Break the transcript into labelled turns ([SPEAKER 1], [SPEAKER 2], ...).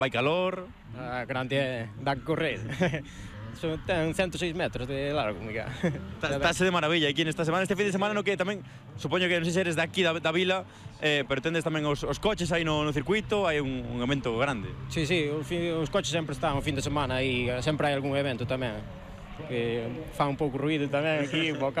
[SPEAKER 1] Vai calor.
[SPEAKER 2] A grande dá que correr. Ten 106 metros de largo, Miguel.
[SPEAKER 1] Estase de maravilla aquí nesta semana, este fin de semana no que tamén, supoño que non sei se eres de aquí da vila, pero tendes tamén os coches aí no circuito, hai un evento grande.
[SPEAKER 2] Sí, os coches sempre están o fin de semana e sempre hai algún evento tamén. Que fan un pouco ruido tamén aquí,